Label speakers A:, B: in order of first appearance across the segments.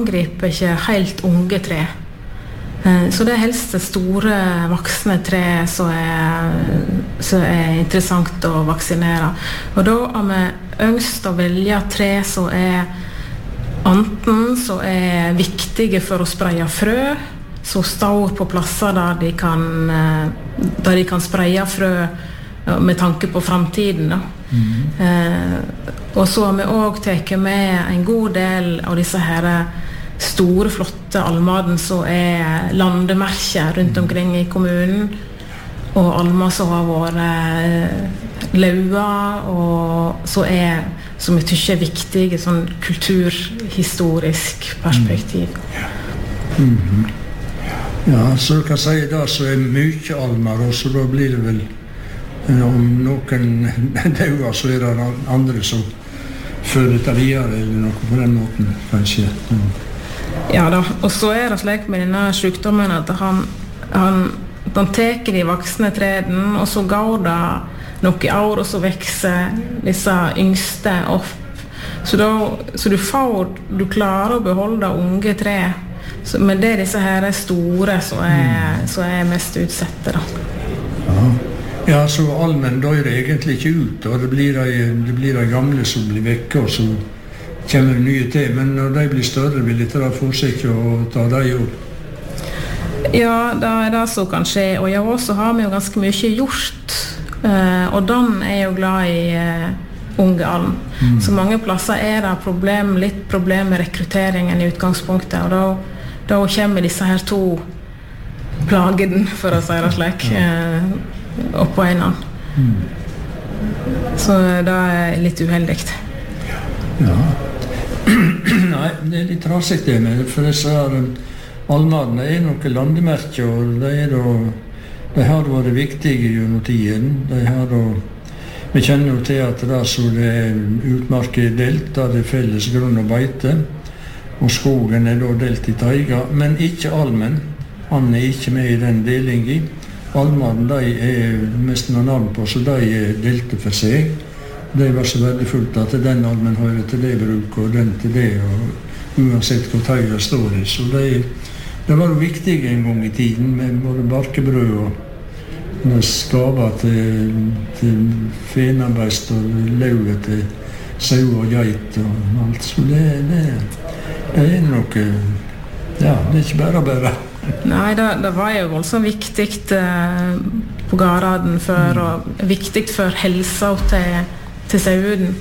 A: angriper ikke helt unge tre. Så det helst store voksne tre som er interessant å vaksinere. Og da har vi ønsket å velge tre som enten så viktige for å spreie frø, som står på plasser der de kan spreie frø med tanke på fremtiden. Og så har vi også tatt med en god del av disse her store, flotte almaden som landemerker rundt omkring i kommunen, og almer som har vært laua, og som jeg tykker viktige sånn kulturhistorisk perspektiv.
B: Ja, så du kan si da så mye almer, og så da blir det vel om noen dauer, så det andre som fører dette videre, eller noe på den måten, kanskje.
A: Ja da, og så det slik med denne sykdommen at han teker de voksne treden, og så går det noen år, og så vekser disse yngste opp. Så du klarer å beholde unge tre, men det disse her store som mest utsette da.
B: Ja, så almen dør egentlig ikke ut, og det blir de gamle som blir vekke, og så kommer det nye til, men når de blir større vil de fortsette å ta dem opp.
A: Ja, det det som kan skje, og ja, også har vi jo ganske mye gjort, og den jo glad i unge alm. Så mange plasser det litt problem med rekrutteringen i utgangspunktet, og da kommer disse her to plagene, for å si det slik, oppå en annen. Så det litt uheldig.
B: Ja. Nei, det litt raskt det med, for disse almadene noen landemerker, og de har vært viktige gjennom tiden. Vi kjenner jo til at det utmarket delt, der det felles grunn og beite, og skogen da delt i taiga, men ikke almen. Han ikke med i den delingen. Almaden mest noen navn på, så de delte for seg. Det var så verdifullt at den almen hører til det bruk, og den til det, og uansett hvor tøyre står i. Så det var jo viktig en gang i tiden, med både barkebrød og skaber til fenarbeist og lauet til sau og geit og alt. Så det noe, ja, det ikke bare.
A: Nei, det var jo voldsomt viktig på Garaden og viktig for helsa til sauden.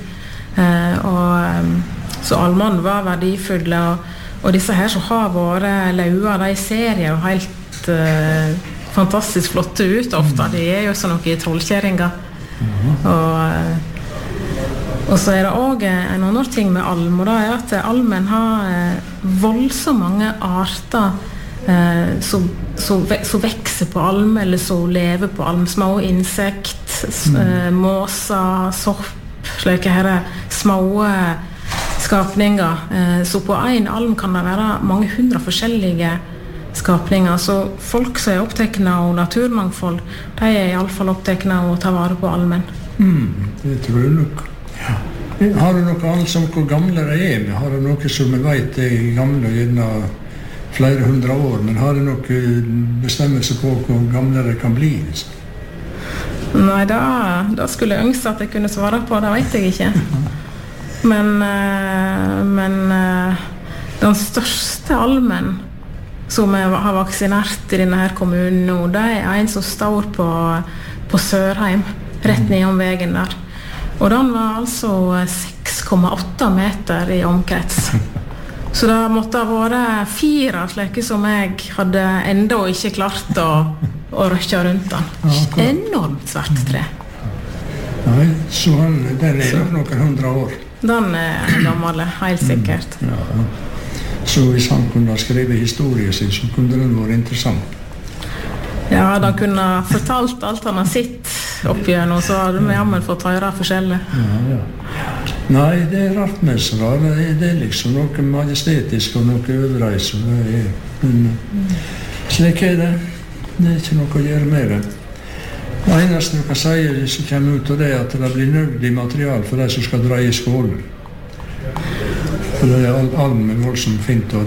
A: Så almanen var verdifulle, og disse her som har vært laua, de ser jo helt fantastisk flotte ut ofte. De jo sånn noe trollkjæringer. Og så det også en annen ting med alm, og det at almen har voldsomt mange arter som vekser på alm, eller som lever på alm. Små insekt, måser, sopp, slike her små skapninger. Så på en alm kan det være mange hundre forskjellige skapninger. Så folk som opptatt av naturmangfold, de i alle fall opptatt av å ta vare på almen.
B: Det tror jeg nok. Ja. Har du noe annet som hvor gamle de med? Har du noe som vi vet gamle gjennom flere hundre år, men har du noen bestemmelse på hvor gamle det kan bli?
A: Nei, da skulle jeg ønske at jeg kunne svare på, det vet jeg ikke. Men den største almen som har vaksinert i denne her kommunen nå, det en som står på Sørheim, rett nedom veien der. Og den var altså 6,8 meter i omkrets. Så det måtte ha vært 4 slike som jeg hadde enda ikke klart å røkke rundt den. Enormt svært tre.
B: Nei, så den nok noen 100 år.
A: Den gammel, helt sikkert.
B: Ja. Så hvis han kunne skrive historien sin, så kunne den vært interessant.
A: Ja, da kunne fortalt alt han har sett oppigjennom, så hadde vi jammen fått høre forskjellig.
B: Ja. Nei, det rart med så da. Det liksom noe majestetisk og noe øvreis. Men slik det. Det ikke noe å gjøre med det. Det eneste du kan si som kommer ut av det, at det blir nødvendig material for de som skal dra i skålen. For det almen voldsomt fint, og